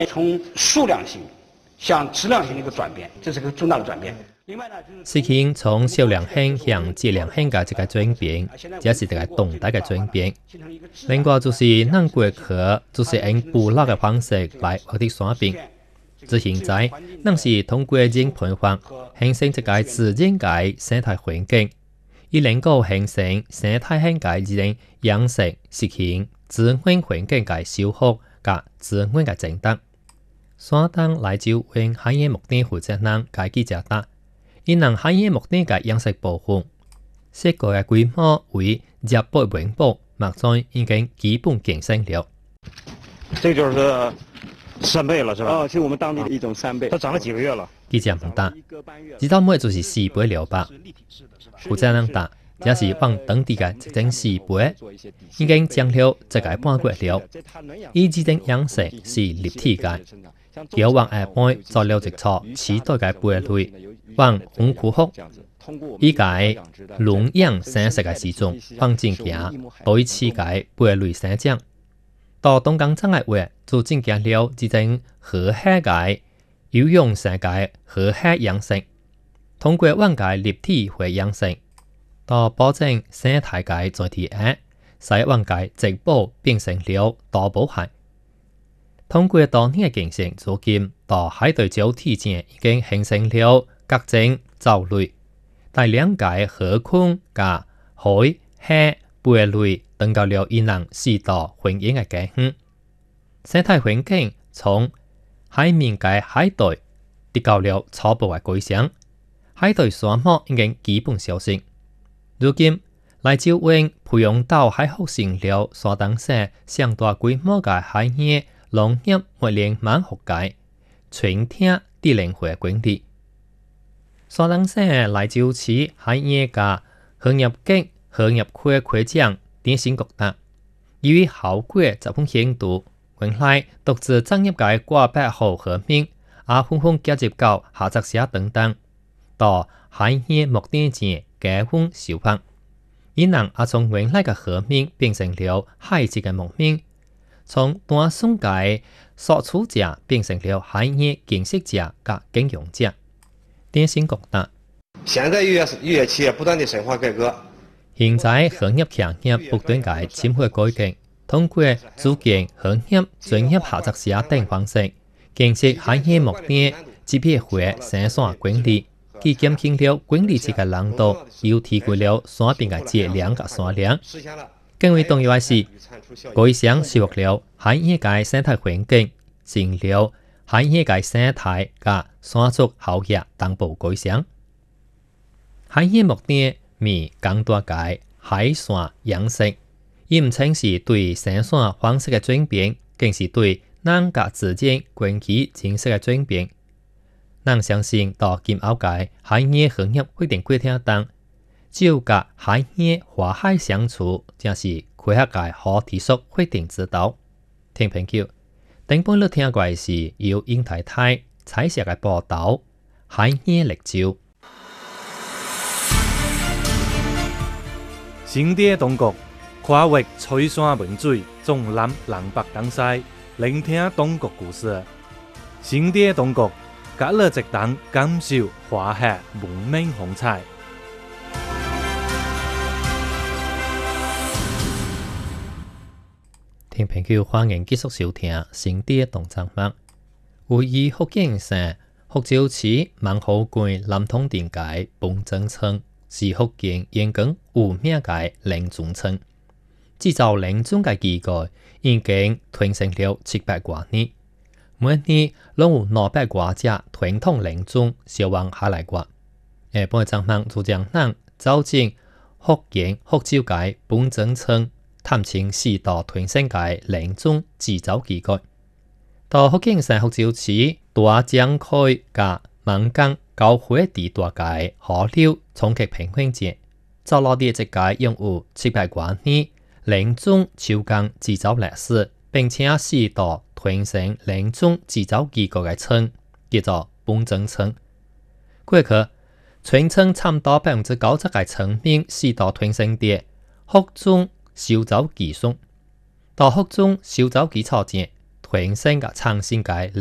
从数量性向质量性的一个转变，这是个重大的转变。另外呢， 事情从少量性向质量性嘅一个转变，这是一个动态嘅转变。另外就是咱过去就是用捕捞嘅方式来获得山病，而现在咱是通过人培法形成一个自然嘅生态环境，以能够形成生态性嘅一种养成实现自然环境嘅修复甲自然嘅整达。山东来自用海野目的负责人嘅记者答。因能海野目的嘅养殖部分，设个嘅规模为200万亩，目前已经基本建成了。 这就是3倍了，是吧？ 哦，是我们当地的一种3倍。 它长了几个月了？ 记者问答，知道末就是4倍了吧？负责人答，这是往当地嘅一种4倍，已经降了1个半月了。伊这种养殖是立体嘅，要往下半做了一撮期待嘅贝类。往红枯福，以解笼养生食嘅时钟，放正行对此解贝类生长。到东江镇嘅话，就正行了这种河蟹嘅有用生嘅河蟹养成，通过往解立体化养成，到保证生态嘅载体下，使往解植保变成了大保蟹。通过多年嘅进行，如今到海对礁体前已经形成了各种藻类，大量嘅河昆甲海蟹贝类登到了伊人四大环境嘅界限，生态环境从海面嘅海带得到了初步嘅改善，海带沙漠已经基本消失。如今来照用培养到海复成了山东省上大规模嘅海野农业活龄满学界，全体低龄化管理。山东省来州市海野嘅行业局行业区区长点醒觉得，由于效果十分显著，原来独自专业界挂8号河面，也纷纷加入到下杂社等等，到海野目的前加分受访。伊人也从原来嘅河面变成了海质嘅木面，从单纯嘅索取者变成了海野建设者甲经营者。点醒觉得， 现在渔业企业不断的深化改革， 现在行业企业不断嘅深化改革，通过组建行业专业合作社等方式，建设海野目的级别化生产管理，既减轻了管理这个难度，又提高了产品嘅质量甲数量。更为重要嘅是，改善修复了海野界生态环境，成了海野界生态甲山竹效益同步改善。海野目的面更大界海线养殖，伊唔仅是对生产方式嘅转变，更是对咱甲自然关系形式嘅转变。咱相信到今后界海野行业决定过程当，只有甲海野和谐相处，才是科学界可提出决定之道。听朋友，顶半日听过嘅是由英太太采写嘅报道，海野历照。 新地当局跨越吹山文水，纵南南北东西，聆听当局故事。新地当局甲了一档感受华夏文明风采。 听朋友欢迎继续收听新地动作目，位于福建省福州市万豪县南通镇街本庄村，是福建沿江有名嘅灵钟村。制造灵钟嘅技艺已经传承了700多年，每年拢有200多只传统灵钟销往海内外。下半节目就将咱走进福建福州街本庄村。探清4大传承嘅灵钟制造技艺，到福建省福州市大江区甲闽江交汇地大界河流冲击平衡节，走落地一界拥有700多年灵钟手工制造历史，并且4大传承灵钟制造技艺嘅村，叫做本庄村。过去全村差唔多90%嘅村民4大传承地福钟修造技术，到福钟修造基础前， 全新嘅創新界